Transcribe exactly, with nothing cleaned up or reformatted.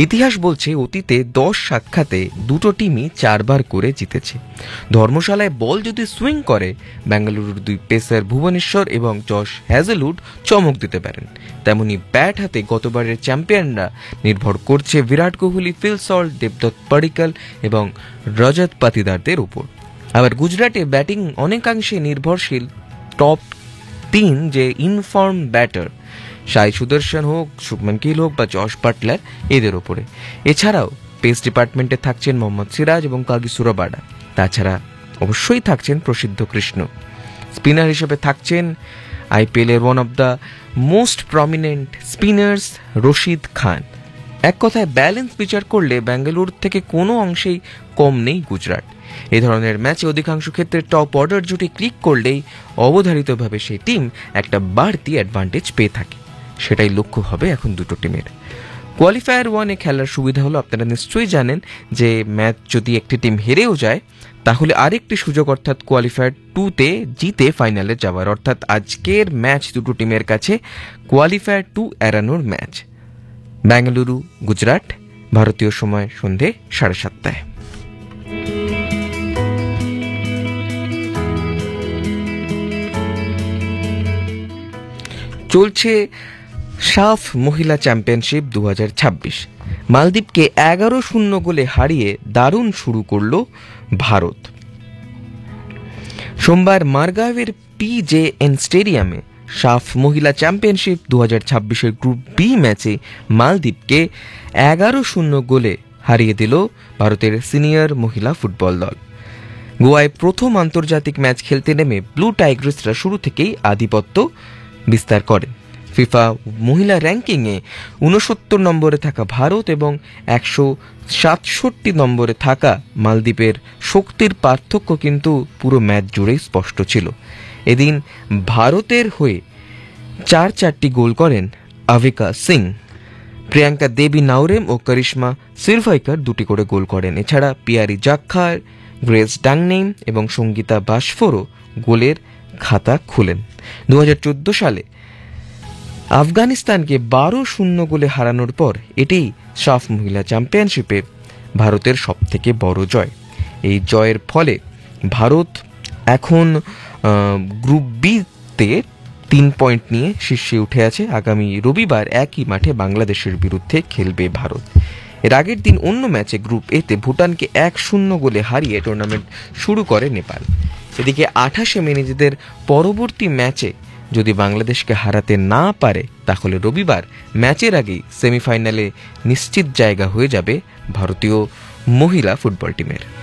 ইতিহাস বলছে অতীতে দশ সাক্ষাতে দুটো টিমই চারবার করে জিতেছে। ধর্মশালায় বল যদি সুইং করে বেঙ্গালুরুর দুই পেসার ভুবনেশ্বর এবং জশ হ্যাজেলউড চমক দিতে পারেন। তেমনি ব্যাট হাতে গতবারের চ্যাম্পিয়নরা নির্ভর করছে বিরাট কোহলি, ফিল সল্ট, দেবদত্ত পাডিক্কল এবং রজত পাতিদারদের উপর। আবার গুজরাটে ব্যাটিং অনেকাংশে নির্ভরশীল টপ তিন যে ইনফর্ম ব্যাটার, সাই সুদর্শন হোক, শুভমান গিল হোক বা জশ বাটলার, এদের ওপরে। এছাড়াও পেস ডিপার্টমেন্টে থাকছেন মোহাম্মদ সিরাজ এবং কাগিসো রাবাডা। তাছাড়া অবশ্যই থাকছেন প্রসিদ্ধ কৃষ্ণ। স্পিনার হিসেবে থাকছেন আইপিএলের one of the most prominent spinners Rashid Khan. এক কথায় ব্যালেন্স বিচার করলে বেঙ্গালুরুর থেকে কোনো অংশেই কম নেই গুজরাট। এই ধরনের ম্যাচে অধিকাংশ ক্ষেত্রে টপ অর্ডার জুটি ক্লিক করলেই অবধারিতভাবে সেই টিম একটা বাড়তি অ্যাডভান্টেজ পেয়ে থাকে। সেটাই লক্ষ্য হবে এখন দুটো টিমের। কোয়ালিফায়ার ওয়ানে খেলার সুবিধা হলো, আপনারা নিশ্চয়ই জানেন যে ম্যাচ যদি একটি টিম হেরেও যায় তাহলে আরেকটি সুযোগ অর্থাৎ কোয়ালিফায়ার টুতে জিতে ফাইনালে যাওয়ার। অর্থাৎ আজকের ম্যাচ দুটো টিমের কাছে কোয়ালিফায়ার টু এড়ানোর ম্যাচ। বেঙ্গালুরু গুজরাট, ভারতীয় সময় সন্ধে সাড়ে সাতটায়। চলছে সাফ মহিলা চ্যাম্পিয়নশিপ দু হাজার ছাব্বিশ। মালদ্বীপকে এগারো শূন্য গোলে হারিয়ে দারুণ শুরু করল ভারত। সোমবার মারগাঁওয়ের পিজেএন স্টেডিয়ামে সাফ মহিলা চ্যাম্পিয়নশিপ দু হাজার ছাব্বিশের গ্রুপ বি ম্যাচে মালদ্বীপকে এগারো শূন্য গোলে হারিয়ে দিল ভারতের সিনিয়র মহিলা ফুটবল দল। গোয়ায় প্রথম আন্তর্জাতিক ম্যাচ খেলতে নেমে ব্লু টাইগ্রেসরা শুরু থেকেই আধিপত্য বিস্তার করে। ফিফা মহিলা র্যাঙ্কিংয়ে ঊনসত্তর নম্বরে থাকা ভারত এবং একশো সাতষট্টি নম্বরে থাকা মালদ্বীপের শক্তির পার্থক্য কিন্তু পুরো ম্যাচ জুড়েই স্পষ্ট ছিল। এদিন ভারতের হয়ে চার চারটি গোল করেন আভিকা সিং। প্রিয়াঙ্কা দেবী নাওরেম ও করিশ্মা সিরভাইকার দুটি করে গোল করেন। এছাড়া পিয়ারি জাক্ষার, গ্রেস ডাংনেম এবং সঙ্গীতা বাসফোরও গোলের খাতা খুলেন। দু হাজার চোদ্দ সালে আফগানিস্তানকে বারো শূন্য গোলে হারানোর পর এটাই সাফ মহিলা চ্যাম্পিয়নশিপে ভারতের সবথেকে বড় জয়। এই জয়ের ফলে ভারত এখন গ্রুপ বিতে তিন পয়েন্ট নিয়ে শীর্ষে উঠে আছে। আগামী রবিবার একই মাঠে বাংলাদেশের বিরুদ্ধে খেলবে ভারত। এর আগের দিন অন্য ম্যাচে গ্রুপ এতে ভুটানকে এক শূন্য গোলে হারিয়ে টুর্নামেন্ট শুরু করে নেপাল। এদিকে আঠাশে মে নিজেদের পরবর্তী ম্যাচে যদি বাংলাদেশকে হারাতে না পারে তাহলে রবিবার ম্যাচের আগেই সেমিফাইনালে নিশ্চিত জায়গা হয়ে যাবে ভারতীয় মহিলা ফুটবল টিমের।